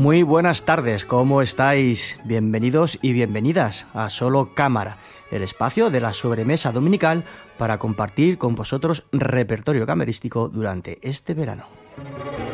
Muy buenas tardes, ¿cómo estáis? Bienvenidos y bienvenidas a Solo Cámara, el espacio de la sobremesa dominical para compartir con vosotros repertorio camerístico durante este verano.